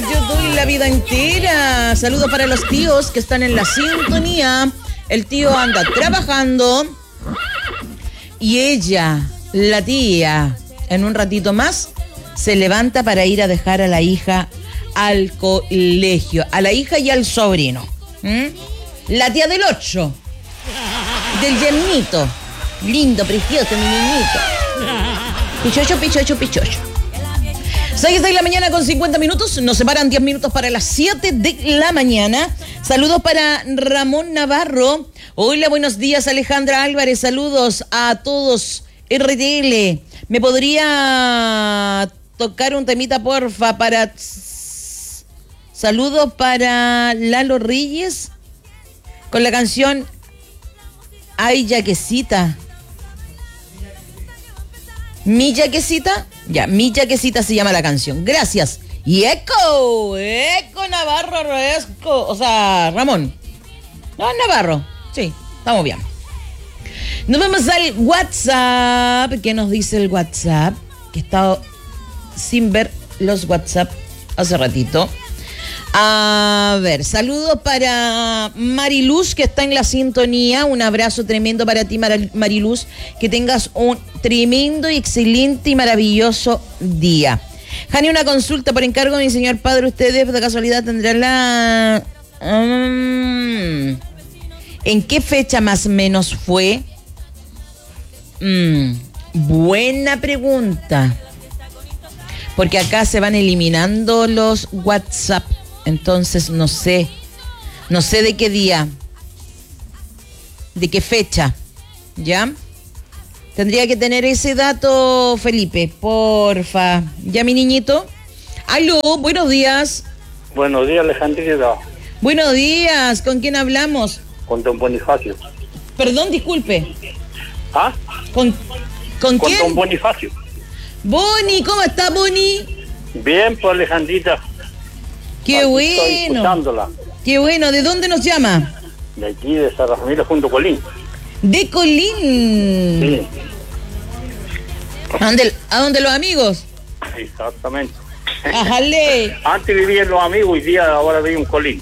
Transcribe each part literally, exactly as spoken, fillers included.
yo doy la vida entera. Saludos para los tíos que están en la sintonía. El tío anda trabajando y ella, la tía, en un ratito más se levanta para ir a dejar a la hija al colegio, a la hija y al sobrino. ¿Mm? La tía del ocho, del yernito, lindo, precioso, mi niñito. Pichocho, pichocho, pichocho. seis de la mañana con cincuenta minutos, nos separan diez minutos para las siete de la mañana. Saludos para Ramón Navarro. Hola, buenos días, Alejandra Álvarez. Saludos a todos. R T L, ¿me podría tocar un temita, porfa? Para saludos para Lalo Reyes con la canción Ay, Yaquecita. Mi Yaquecita, ya, Mi Yaquecita se llama la canción. Gracias. Y Eco, Eco Navarro, Resco, o sea, Ramón. No, Navarro, sí, estamos bien. Nos vamos al WhatsApp. ¿Qué nos dice el WhatsApp? Que he estado sin ver los WhatsApp hace ratito. A ver, saludos para Mariluz, que está en la sintonía. Un abrazo tremendo para ti, Mariluz. Que tengas un tremendo y excelente y maravilloso día. Jani, una consulta por encargo de mi señor padre. ¿Ustedes de casualidad tendrán la... Um, ¿En qué fecha más o menos fue? Mm, buena pregunta. Porque acá se van eliminando los WhatsApp. Entonces no sé. No sé de qué día. De qué fecha. ¿Ya? Tendría que tener ese dato, Felipe. Porfa. ¿Ya, mi niñito? Aló, buenos días. Buenos días, Alejandrita. Buenos días. ¿Con quién hablamos? Con don Bonifacio. Perdón, disculpe. ¿Ah? ¿Con, con, con quién? Con don Bonifacio. Boni, ¿cómo está, Boni? Bien, pues, Alejandrita. Qué aquí bueno. Estoy escuchándola. Qué bueno. ¿De dónde nos llama? De aquí, de Santa Familia, junto a Colín. De Colín. Sí. ¿A dónde, a dónde los amigos? Exactamente. Ajale. Antes vivían los amigos, hoy día ahora vivo en Colín.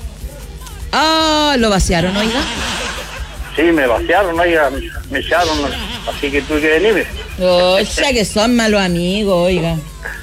Ah, lo vaciaron, oiga. Sí, me vaciaron, oiga, me echaron, así que tuve que venirme. Oh, ya que son malos amigos, oiga.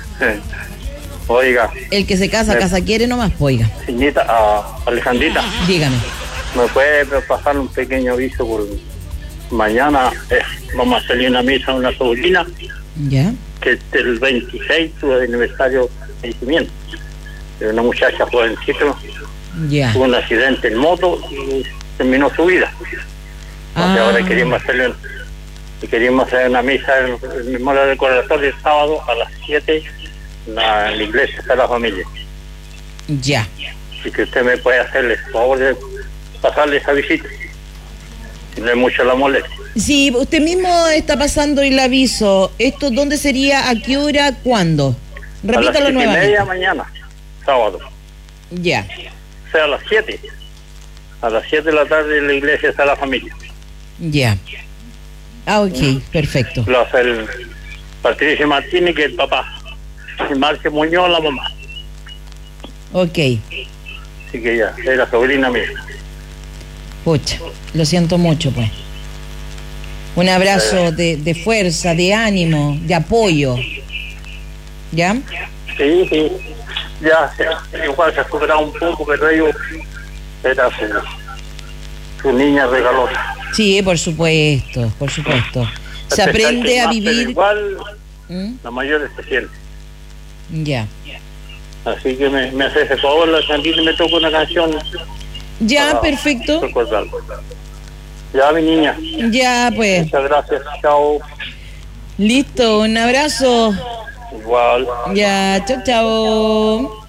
Oiga. El que se casa, me... casa quiere nomás, oiga. Señorita, uh, Alejandrita. Dígame. ¿Me puede pasar un pequeño aviso por mañana? Eh, vamos a salir a una misa a una sobrina. ¿Ya? Que el veintiséis tuvo el aniversario de nacimiento. De una muchacha jovencita. Ya. Tuvo un accidente en moto y terminó su vida. Ah. Ahora queríamos hacerle, queríamos hacer una misa en, en memoria del corazón el sábado a las siete en la, en la iglesia de la familia. Ya. Así que usted me puede hacerle el favor de pasarle esa visita. Si no es mucho la molestia. Sí, usted mismo está pasando el aviso. ¿Esto dónde sería? ¿A qué hora? ¿Cuándo? Repítalo nuevamente. A las siete y media mañana, sábado. Ya. O sea, a las siete. A las siete de la tarde en la iglesia está la familia. Ya. Ah, ok, mm. perfecto. Lo hace el Patricio Martínez, que es el papá. Y Marcia Muñoz, la mamá. Ok. Así que ya, es la sobrina mía. Pucha, lo siento mucho, pues. Un abrazo de, de fuerza, de ánimo, de apoyo. ¿Ya? Sí, sí. Ya, ya igual se ha superado un poco, pero ellos era su, su niña regalosa. Sí, por supuesto, por supuesto. Se aprende a vivir. Igual, ¿Mm? la mayor se siente. Ya. Así que me, me hace ese favor, la Sandita, me toca una canción. Ya, perfecto. Recordarlo. Ya, mi niña. Ya, pues. Muchas gracias. Chao. Listo, un abrazo. Igual. Ya, chao, chao.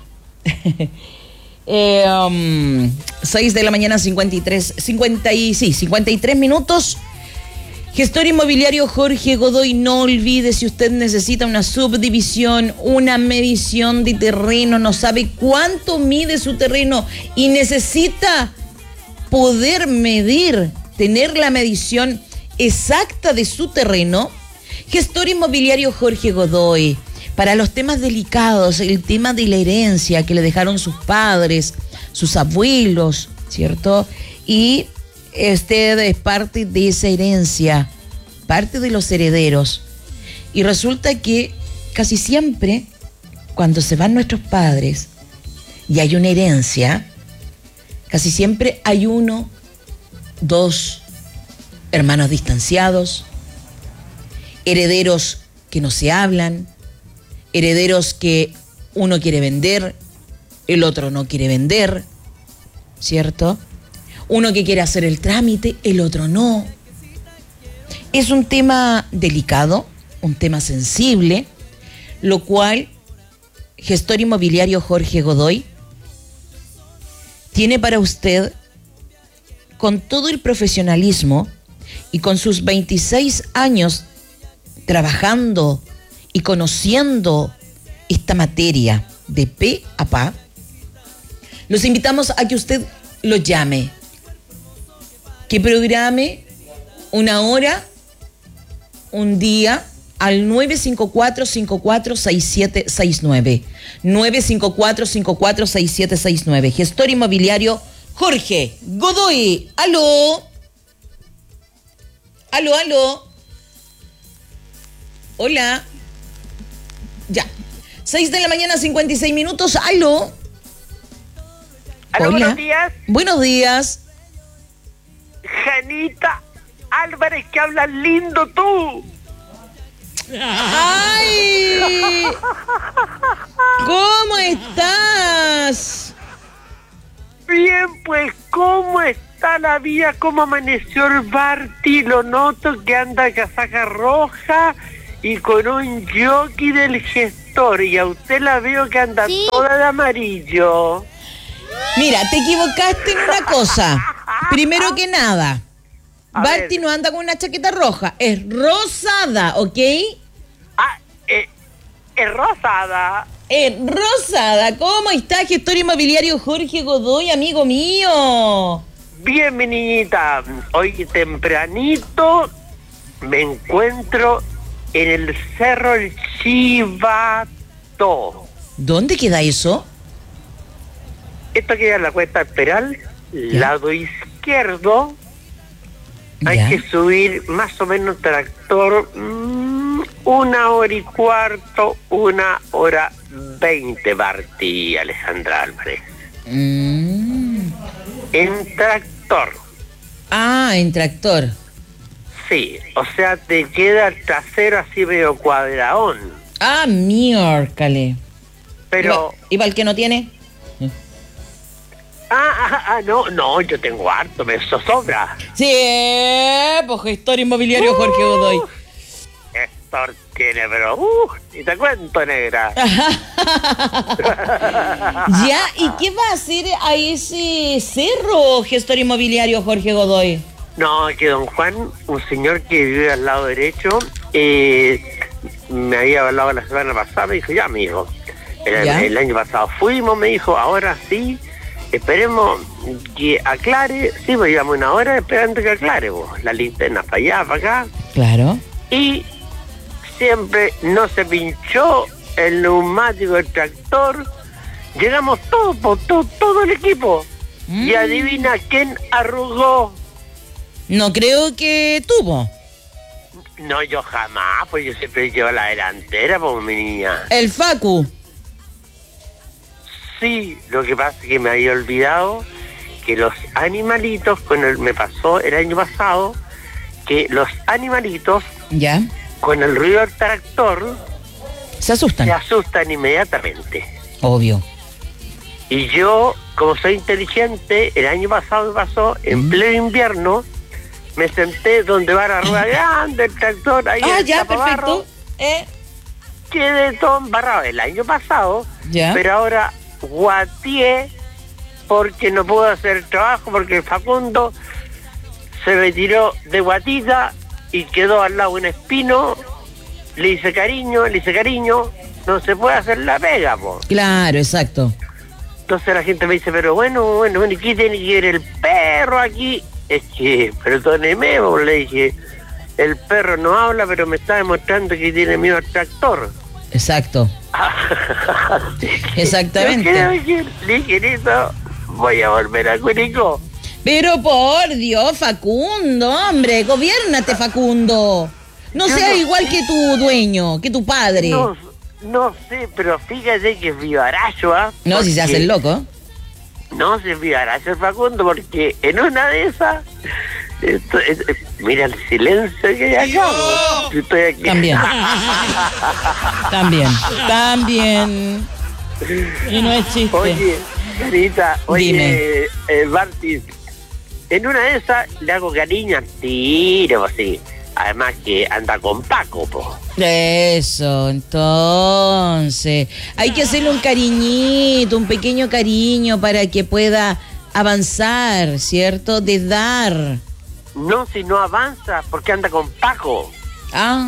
eh, um, seis de la mañana, cincuenta y tres, cincuenta y, sí, cincuenta y tres minutos. Gestor inmobiliario Jorge Godoy, no olvide, si usted necesita una subdivisión, una medición de terreno, no sabe cuánto mide su terreno y necesita poder medir, tener la medición exacta de su terreno, Gestor inmobiliario Jorge Godoy. para los temas delicados, el tema de la herencia que le dejaron sus padres, sus abuelos, ¿cierto? Y usted es parte de esa herencia, parte de los herederos. Y resulta que casi siempre, cuando se van nuestros padres y hay una herencia, casi siempre hay uno, dos hermanos distanciados, herederos que no se hablan, herederos que uno quiere vender, el otro no quiere vender, ¿cierto? Uno que quiere hacer el trámite, el otro no. Es un tema delicado, un tema sensible, lo cual gestor inmobiliario Jorge Godoy tiene para usted, con todo el profesionalismo y con sus veintiséis años trabajando y conociendo esta materia de pe a pa. Los invitamos a que usted lo llame, que programe una hora, un día, al nueve cinco cuatro, cinco cuatro seis siete seis nueve. nueve cinco cuatro, cinco cuatro seis siete seis nueve. Gestor inmobiliario Jorge Godoy. Aló. Aló, aló. Hola. Ya. seis de la mañana, cincuenta y seis minutos. Aló. Aló, Hola. buenos días. Buenos días. Janita Álvarez, que hablas lindo tú. ¡Ay! ¿Cómo estás? Bien, pues, ¿cómo está la vida? ¿Cómo amaneció el Barty? Lo noto que anda casaca roja y con un jockey del gestor. Y a usted la veo que anda ¿Sí? toda de amarillo. Mira, te equivocaste en una cosa. Primero que nada, A Barty ver. no anda con una chaqueta roja, es rosada, ¿ok? Ah, eh, es rosada. Es rosada. ¿Cómo está, gestor inmobiliario Jorge Godoy, amigo mío? Bien, mi niñita. Hoy tempranito me encuentro en el Cerro El Chivato. ¿Dónde queda eso? Esto queda en la cuesta Peral, Ya. lado izquierdo. Hay Ya. que subir más o menos tractor mmm, una hora y cuarto, una hora veinte, Barty, Alejandra Álvarez. Mm. En tractor, Ah, en tractor. sí, o sea, te queda el trasero así medio cuadraón. Ah, miércale. Pero, ¿Y para el que no tiene? ah, ah, ah, no, no, yo tengo harto, me sobra. Sí, pues gestor inmobiliario Jorge Godoy. Esto tiene, pero, uh, y te cuento, negra. Ya, ¿y qué va a hacer a ese cerro, gestor inmobiliario Jorge Godoy? No, que don Juan, un señor que vive al lado derecho, eh, me había hablado la semana pasada, me dijo, ya, amigo, el, ¿Ya? el año pasado fuimos, me dijo, ahora sí, esperemos que aclare, sí, pues llevamos una hora esperando que aclare, vos, la linterna para allá, para acá, Claro. y siempre no se pinchó el neumático del tractor, llegamos todos, po, todo, todo el equipo, Mm. y adivina quién arrugó. No creo que tuvo. No, yo jamás, pues yo siempre llevo la delantera, pues mi niña. El Facu. Sí, lo que pasa es que me había olvidado que los animalitos, con el, me pasó el año pasado, que los animalitos, Ya. con el ruido del tractor, Se asustan. se asustan inmediatamente. Obvio. Y yo, como soy inteligente, el año pasado me pasó, en Mm. pleno invierno, me senté donde va la rueda grande, el tractor, ahí Ah, en el ya, tapabarro, perfecto. Eh, quedé todo embarrado el año pasado, ya. pero ahora guatié porque no puedo hacer el trabajo, porque el Facundo se me tiró de guatita y quedó al lado un espino, le hice cariño, le hice cariño, no se puede hacer la pega, po. Claro, exacto. Entonces la gente me dice, pero bueno, bueno, bueno, ¿y qué tiene que ver el perro aquí? Es que, perdóneme, le dije, el perro no habla, pero me está demostrando que tiene miedo al tractor. Exacto. Exactamente. Yo creo que, ligerito, voy a volver a Curicó. Pero por Dios, Facundo, hombre, gobiérnate, Facundo. No Yo seas no igual sé. que tu dueño, que tu padre. No, no sé, pero fíjate que es vivaracho, ¿ah? No, si se hace el Porque- loco. No, se es vivaracho el Facundo, porque en una de esas... esto- es- es- mira el silencio que hay acá. po. Si estoy aquí. También. También. También. Y no es chiste. Oye, Carita, oye, Dime. eh, Barty, en una de esas le hago cariño al tiro, así. Además que anda con Paco, po. Eso, entonces. Hay que hacerle un cariñito, un pequeño cariño para que pueda avanzar, ¿cierto? De dar. No, si no avanza, porque anda con Paco. Ah.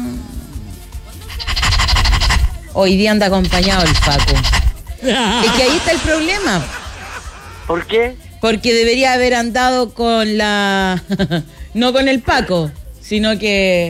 Hoy día anda acompañado el Facu. Es que ahí está el problema. ¿Por qué? Porque debería haber andado con la... no con el Paco, sino que...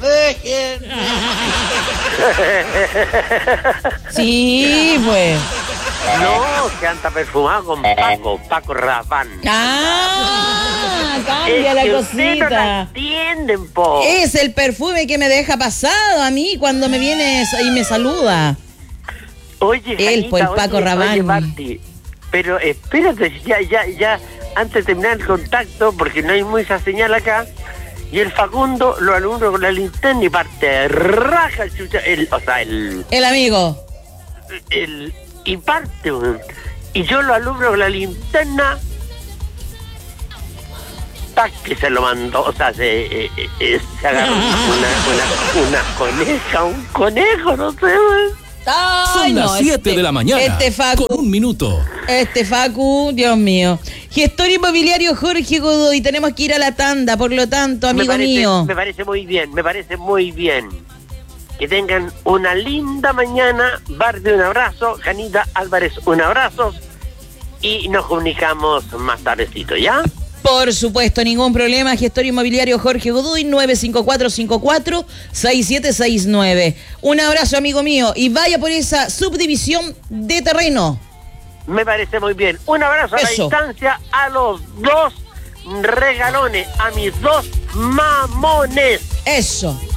Sí, pues. No, que anda perfumado con Paco, Paco Rabanne. Ah, cambia Es la que ustedes no la cosita. entienden, po. Es el perfume que me deja pasado a mí cuando me viene y me saluda. Oye, Él, Janita, pues, el Paco oye, Rabanne. oye, Marti, pero espérate, ya, ya, ya, antes de terminar el contacto, porque no hay mucha señal acá, y el Facundo lo alumbra con la linterna y parte raja el chucha, el, o sea, el, El amigo. el, y parte, weón. Y yo lo alumbro con la linterna, tac, que se lo mandó, o sea, se, eh, eh, eh, se agarró una, una, una coneja, un conejo, no sé, weón. Ay, Son no, las siete este- de la mañana. Este Facu. Con un minuto. Este Facu, Dios mío. Gestor inmobiliario Jorge Godoy, tenemos que ir a la tanda, por lo tanto, amigo me parece, mío. Me parece muy bien, me parece muy bien. Que tengan una linda mañana. Bardi, un abrazo. Janita Álvarez, un abrazo. Y nos comunicamos más tardecito, ¿ya? Por supuesto, ningún problema. Gestor inmobiliario Jorge Godoy, nueve cinco cuatro cinco cuatro seis siete seis nueve. Un abrazo, amigo mío, y vaya por esa subdivisión de terreno. Me parece muy bien. Un abrazo a la Eso. distancia a los dos regalones, a mis dos mamones. Eso.